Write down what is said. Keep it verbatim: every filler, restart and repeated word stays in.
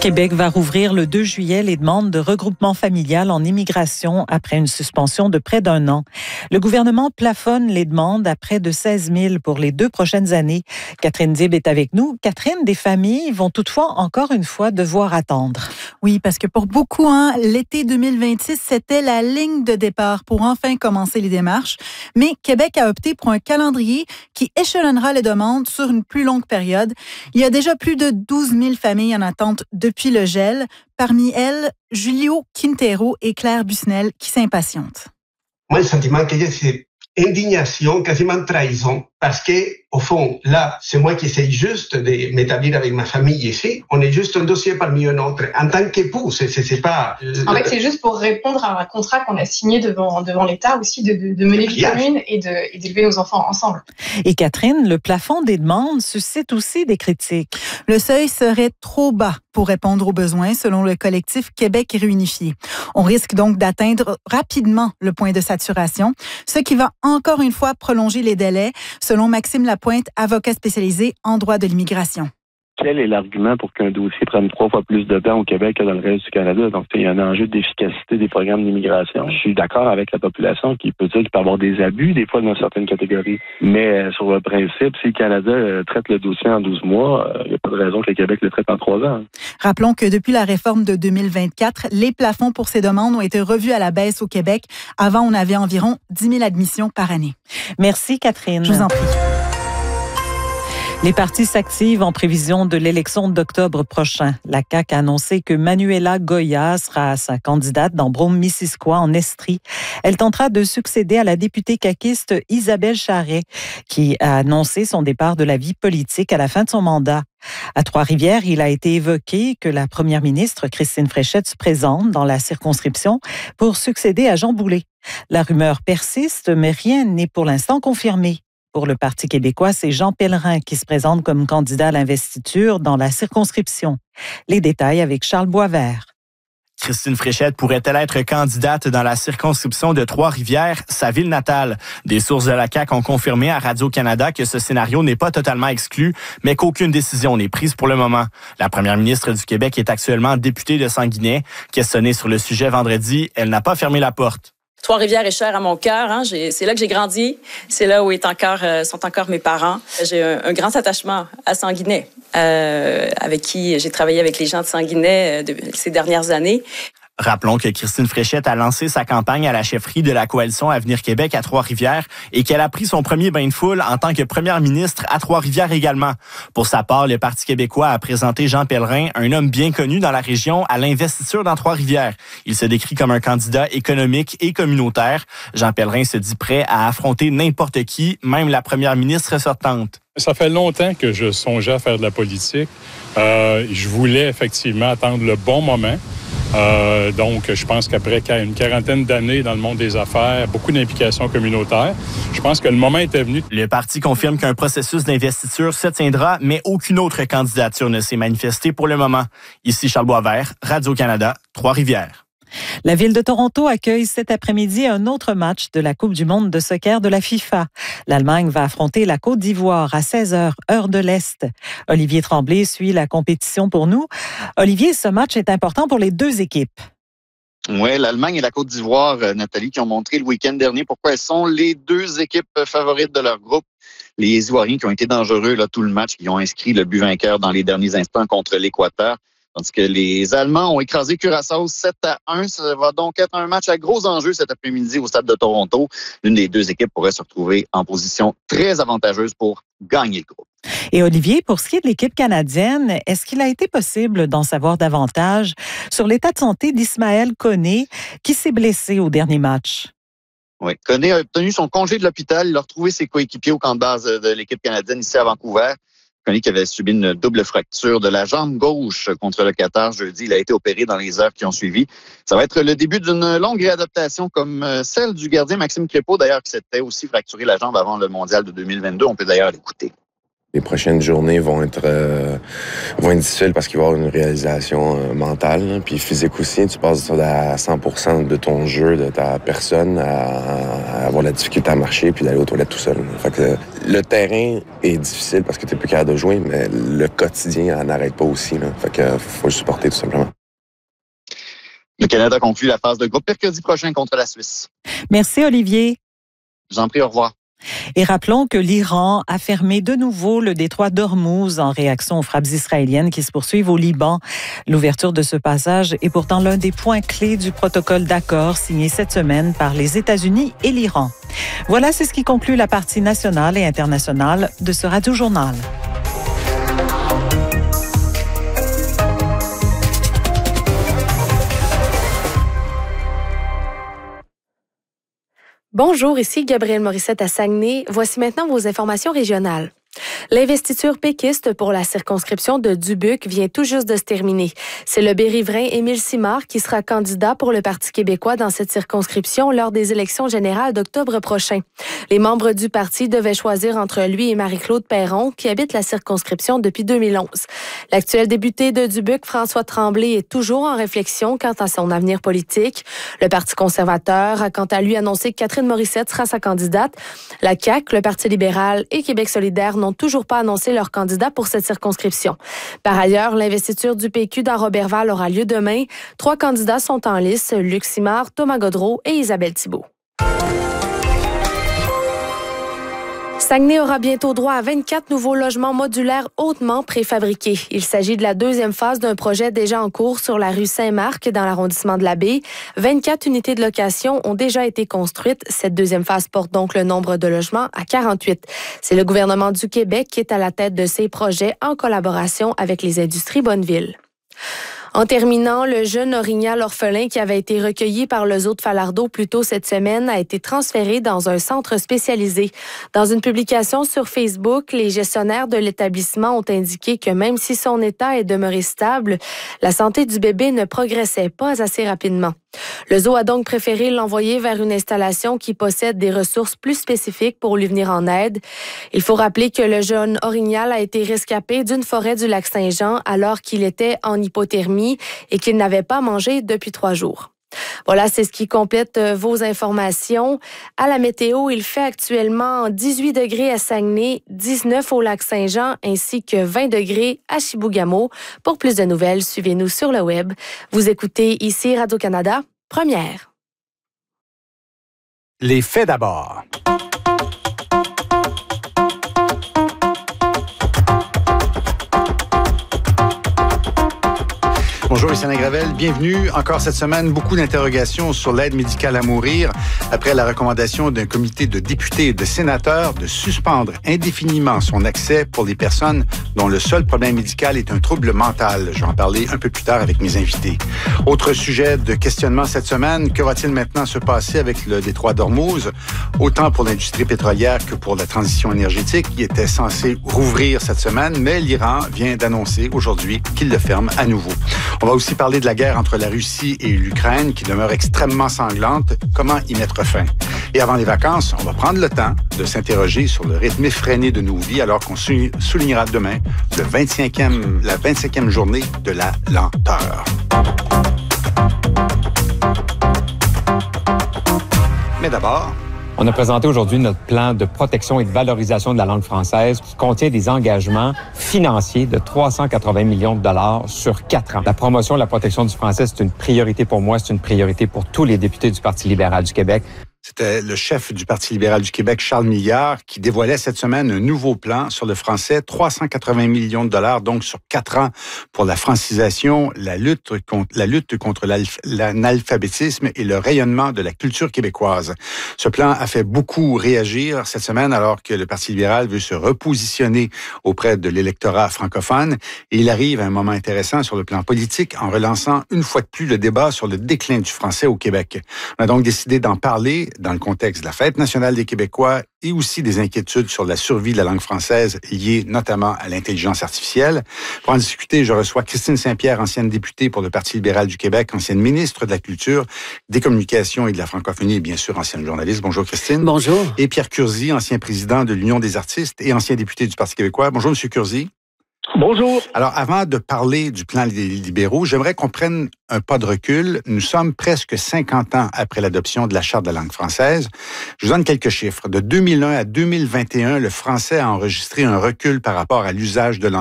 Québec va rouvrir le deux juillet les demandes de regroupement familial en immigration après une suspension de près d'un an. Le gouvernement plafonne les demandes à près de seize mille pour les deux prochaines années. Catherine Dib est avec nous. Catherine, des familles vont toutefois encore une fois devoir attendre. Oui, parce que pour beaucoup, hein, l'été deux mille vingt-six, c'était la ligne de départ pour enfin commencer les démarches. Mais Québec a opté pour un calendrier qui échelonnera les demandes sur une plus longue période. Il y a déjà plus de douze mille familles en attente depuis le gel. Parmi elles, Julio Quintero et Claire Busnel qui s'impatientent. Moi, le sentiment que j'ai, c'est indignation, quasiment trahison, parce que, au fond, là, c'est moi qui essaye juste de m'établir avec ma famille ici. On est juste un dossier parmi un autre. En tant qu'époux, c'est, c'est, c'est pas... En fait, c'est juste pour répondre à un contrat qu'on a signé devant, devant l'État aussi, de, de, de mener vie commune et, de, et d'élever nos enfants ensemble. Et Catherine, le plafond des demandes suscite aussi des critiques. Le seuil serait trop bas pour répondre aux besoins, selon le collectif Québec réunifié. On risque donc d'atteindre rapidement le point de saturation, ce qui va encore une fois prolonger les délais, selon Maxime Lapointe, avocat spécialisé en droit de l'immigration. Quel est l'argument pour qu'un dossier prenne trois fois plus de temps au Québec que dans le reste du Canada? Donc, il y a un enjeu d'efficacité des programmes d'immigration. Je suis d'accord avec la population qui peut dire qu'il peut y avoir des abus, des fois, dans certaines catégories. Mais euh, sur le principe, si le Canada euh, traite le dossier en douze mois, il euh, n'y a pas de raison que le Québec le traite en trois ans. Rappelons que depuis la réforme de deux mille vingt-quatre, les plafonds pour ces demandes ont été revus à la baisse au Québec. Avant, on avait environ dix mille admissions par année. Merci, Catherine. Je vous en prie. Les partis s'activent en prévision de l'élection d'octobre prochain. La C A Q a annoncé que Manuela Goya sera sa candidate dans Brome-Missisquoi, en Estrie. Elle tentera de succéder à la députée caquiste Isabelle Charret, qui a annoncé son départ de la vie politique à la fin de son mandat. À Trois-Rivières, il a été évoqué que la première ministre Christine Fréchette se présente dans la circonscription pour succéder à Jean Boulet. La rumeur persiste, mais rien n'est pour l'instant confirmé. Pour le Parti québécois, c'est Jean Pellerin qui se présente comme candidat à l'investiture dans la circonscription. Les détails avec Charles Boisvert. Christine Fréchette pourrait-elle être candidate dans la circonscription de Trois-Rivières, sa ville natale? Des sources de la C A Q ont confirmé à Radio-Canada que ce scénario n'est pas totalement exclu, mais qu'aucune décision n'est prise pour le moment. La première ministre du Québec est actuellement députée de Sanguinet. Questionnée sur le sujet vendredi, elle n'a pas fermé la porte. Trois-Rivières est cher à mon cœur. Hein. J'ai, c'est là que j'ai grandi. C'est là où est encore, euh, sont encore mes parents. J'ai un, un grand attachement à Sanguinet, euh, avec qui j'ai travaillé avec les gens de Sanguinet euh, de, ces dernières années. Rappelons que Christine Fréchette a lancé sa campagne à la chefferie de la coalition Avenir Québec à Trois-Rivières et qu'elle a pris son premier bain de foule en tant que première ministre à Trois-Rivières également. Pour sa part, le Parti québécois a présenté Jean Pellerin, un homme bien connu dans la région, à l'investiture dans Trois-Rivières. Il se décrit comme un candidat économique et communautaire. Jean Pellerin se dit prêt à affronter n'importe qui, même la première ministre sortante. Ça fait longtemps que je songeais à faire de la politique. Euh, je voulais effectivement attendre le bon moment. Euh, donc, je pense qu'après une quarantaine d'années dans le monde des affaires, beaucoup d'implications communautaires, je pense que le moment était venu. Le parti confirme qu'un processus d'investiture se tiendra, mais aucune autre candidature ne s'est manifestée pour le moment. Ici Charles Boisvert, Radio-Canada, Trois-Rivières. La ville de Toronto accueille cet après-midi un autre match de la Coupe du monde de soccer de la FIFA. L'Allemagne va affronter la Côte d'Ivoire à seize heures, heure de l'Est. Olivier Tremblay suit la compétition pour nous. Olivier, ce match est important pour les deux équipes. Oui, l'Allemagne et la Côte d'Ivoire, Nathalie, qui ont montré le week-end dernier pourquoi elles sont les deux équipes favorites de leur groupe. Les Ivoiriens qui ont été dangereux là, tout le match, qui ont inscrit le but vainqueur dans les derniers instants contre l'Équateur. Tandis que les Allemands ont écrasé Curaçao sept à un. Ça va donc être un match à gros enjeux cet après-midi au stade de Toronto. L'une des deux équipes pourrait se retrouver en position très avantageuse pour gagner le groupe. Et Olivier, pour ce qui est de l'équipe canadienne, est-ce qu'il a été possible d'en savoir davantage sur l'état de santé d'Ismaël Koné, qui s'est blessé au dernier match? Oui, Koné a obtenu son congé de l'hôpital. Il a retrouvé ses coéquipiers au camp de base de l'équipe canadienne ici à Vancouver. Koné qui avait subi une double fracture de la jambe gauche contre le Qatar jeudi. Il a été opéré dans les heures qui ont suivi. Ça va être le début d'une longue réadaptation comme celle du gardien Maxime Crépeau, d'ailleurs, qui s'était aussi fracturé la jambe avant le mondial de deux mille vingt-deux. On peut d'ailleurs l'écouter. Les prochaines journées vont être euh, vont être difficiles parce qu'il va y avoir une réalisation euh, mentale, là, puis physique aussi. Tu passes à cent pour cent de ton jeu, de ta personne, à, à avoir la difficulté à marcher puis d'aller aux toilettes tout seul. Fait que le terrain est difficile parce que tu n'es plus capable de jouer, mais le quotidien n'arrête pas aussi. Là. Fait que faut le supporter tout simplement. Le Canada conclut la phase de groupe mercredi prochain contre la Suisse. Merci Olivier. Je vous en prie, au revoir. Et rappelons que l'Iran a fermé de nouveau le détroit d'Ormuz en réaction aux frappes israéliennes qui se poursuivent au Liban. L'ouverture de ce passage est pourtant l'un des points clés du protocole d'accord signé cette semaine par les États-Unis et l'Iran. Voilà, c'est ce qui conclut la partie nationale et internationale de ce Radio-Journal. Bonjour, ici Gabrielle Morissette à Saguenay. Voici maintenant vos informations régionales. L'investiture péquiste pour la circonscription de Dubuque vient tout juste de se terminer. C'est le Berrivrain Émile Simard qui sera candidat pour le Parti québécois dans cette circonscription lors des élections générales d'octobre prochain. Les membres du parti devaient choisir entre lui et Marie-Claude Perron, qui habite la circonscription depuis deux mille onze. L'actuel député de Dubuque, François Tremblay, est toujours en réflexion quant à son avenir politique. Le Parti conservateur a quant à lui annoncé que Catherine Morissette sera sa candidate. La C A Q, le Parti libéral et Québec solidaire n'ont toujours pas annoncé leur candidat pour cette circonscription. Par ailleurs, l'investiture du P Q dans Robertval aura lieu demain. Trois candidats sont en lice, Luc Simard, Thomas Gaudreault et Isabelle Thibault. Saguenay aura bientôt droit à vingt-quatre nouveaux logements modulaires hautement préfabriqués. Il s'agit de la deuxième phase d'un projet déjà en cours sur la rue Saint-Marc, dans l'arrondissement de la Baie. vingt-quatre unités de location ont déjà été construites. Cette deuxième phase porte donc le nombre de logements à quarante-huit. C'est le gouvernement du Québec qui est à la tête de ces projets en collaboration avec les industries Bonneville. En terminant, le jeune orignal orphelin qui avait été recueilli par le zoo de Falardeau plus tôt cette semaine a été transféré dans un centre spécialisé. Dans une publication sur Facebook, les gestionnaires de l'établissement ont indiqué que même si son état est demeuré stable, la santé du bébé ne progressait pas assez rapidement. Le zoo a donc préféré l'envoyer vers une installation qui possède des ressources plus spécifiques pour lui venir en aide. Il faut rappeler que le jeune orignal a été rescapé d'une forêt du lac Saint-Jean alors qu'il était en hypothermie et qu'il n'avait pas mangé depuis trois jours. Voilà, c'est ce qui complète vos informations. À la météo, il fait actuellement dix-huit degrés à Saguenay, dix-neuf au lac Saint-Jean ainsi que vingt degrés à Chibougamau. Pour plus de nouvelles, suivez-nous sur le web. Vous écoutez ici Radio-Canada, première. Les faits d'abord. Bonjour, ici Alain Gravel. Bienvenue. Encore cette semaine, beaucoup d'interrogations sur l'aide médicale à mourir après la recommandation d'un comité de députés et de sénateurs de suspendre indéfiniment son accès pour les personnes dont le seul problème médical est un trouble mental. Je vais en parler un peu plus tard avec mes invités. Autre sujet de questionnement cette semaine, que va-t-il maintenant se passer avec le détroit d'Ormuz? Autant pour l'industrie pétrolière que pour la transition énergétique, qui était censé rouvrir cette semaine, mais l'Iran vient d'annoncer aujourd'hui qu'il le ferme à nouveau. On va aussi parler de la guerre entre la Russie et l'Ukraine qui demeure extrêmement sanglante. Comment y mettre fin? Et avant les vacances, on va prendre le temps de s'interroger sur le rythme effréné de nos vies alors qu'on soulignera demain le vingt-cinquième, la vingt-cinquième journée de la lenteur. Mais d'abord... On a présenté aujourd'hui notre plan de protection et de valorisation de la langue française qui contient des engagements financiers de trois cent quatre-vingts millions de dollars sur quatre ans. La promotion et la protection du français, c'est une priorité pour moi, c'est une priorité pour tous les députés du Parti libéral du Québec. C'était le chef du Parti libéral du Québec, Charles Milliard, qui dévoilait cette semaine un nouveau plan sur le français, trois cent quatre-vingts millions de dollars, donc sur quatre ans, pour la francisation, la lutte contre, la lutte contre l'analphabétisme et le rayonnement de la culture québécoise. Ce plan a fait beaucoup réagir cette semaine, alors que le Parti libéral veut se repositionner auprès de l'électorat francophone. Et il arrive à un moment intéressant sur le plan politique en relançant une fois de plus le débat sur le déclin du français au Québec. On a donc décidé d'en parler dans le contexte de la Fête nationale des Québécois et aussi des inquiétudes sur la survie de la langue française liées notamment à l'intelligence artificielle. Pour en discuter, je reçois Christine Saint-Pierre, ancienne députée pour le Parti libéral du Québec, ancienne ministre de la Culture, des Communications et de la Francophonie et bien sûr ancienne journaliste. Bonjour Christine. Bonjour. Et Pierre Curzi, ancien président de l'Union des artistes et ancien député du Parti québécois. Bonjour Monsieur Curzi. Bonjour. Alors, avant de parler du plan des libéraux, j'aimerais qu'on prenne un pas de recul. Nous sommes presque cinquante ans après l'adoption de la Charte de la langue française. Je vous donne quelques chiffres. De deux mille un à deux mille vingt et un, le français a enregistré un recul par rapport à l'usage de